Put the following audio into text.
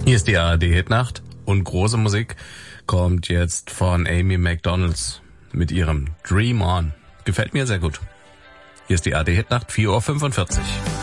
Hier ist die ARD-Hitnacht und große Musik kommt jetzt von Amy McDonalds mit ihrem Dream On. Gefällt mir sehr gut. Hier ist die ARD-Hitnacht, 4:45 Uhr.